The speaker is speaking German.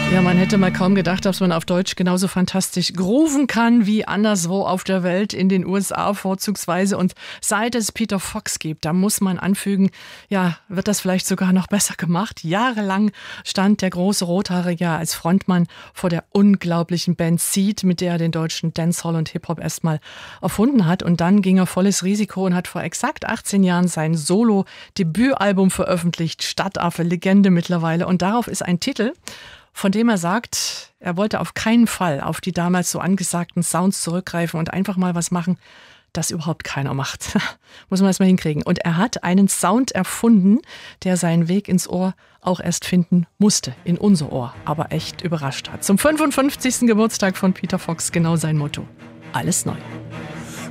Ja, man hätte mal kaum gedacht, dass man auf Deutsch genauso fantastisch grooven kann wie anderswo auf der Welt, in den USA vorzugsweise. Und seit es Peter Fox gibt, da muss man anfügen, ja, wird das vielleicht sogar noch besser gemacht. Jahrelang stand der große Rothaarige als Frontmann vor der unglaublichen Band Seed, mit der er den deutschen Dancehall und Hip-Hop erstmal erfunden hat. Und dann ging er volles Risiko und hat vor exakt 18 Jahren sein Solo-Debütalbum veröffentlicht, Stadtaffe, Legende mittlerweile. Und darauf ist ein Titel, von dem er sagt, er wollte auf keinen Fall auf die damals so angesagten Sounds zurückgreifen und einfach mal was machen, das überhaupt keiner macht. Muss man erst mal hinkriegen. Und er hat einen Sound erfunden, der seinen Weg ins Ohr auch erst finden musste, in unser Ohr, aber echt überrascht hat. Zum 55. Geburtstag von Peter Fox genau sein Motto: Alles neu.